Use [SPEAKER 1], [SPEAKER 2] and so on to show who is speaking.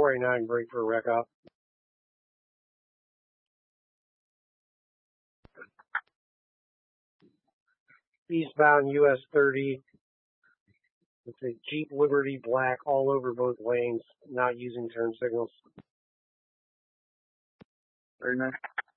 [SPEAKER 1] 489, brake for a wreck up. Eastbound US 30. It's a Jeep Liberty black all over both lanes, not using turn signals.
[SPEAKER 2] 39.